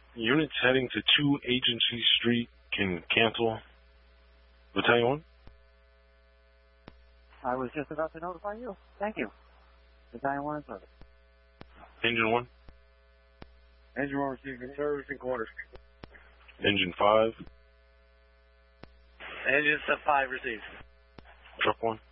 Units heading to 2 Agency Street can cancel. Battalion 1? I was just about to notify you. Thank you. Battalion 1 in service. Engine 1? Engine 1 receiving service in quarters. Engine 5? Engine 5 received. Truck 1?